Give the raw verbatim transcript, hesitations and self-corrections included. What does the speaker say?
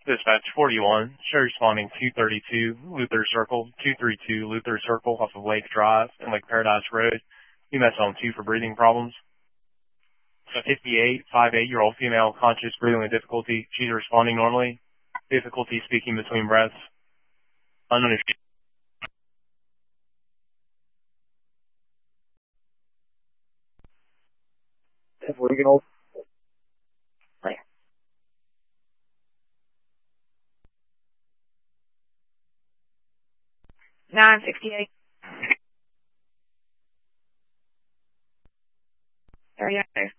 Dispatch forty-one, show responding two thirty-two Luther Circle, two thirty-two Luther Circle off of Lake Drive and Lake Paradise Road. U M S on two for breathing problems. fifty-eight, five eight-year-old female, conscious, breathing with difficulty. She's responding normally. Difficulty speaking between breaths. Unknown if she Regional. nine sixty-eight. Area.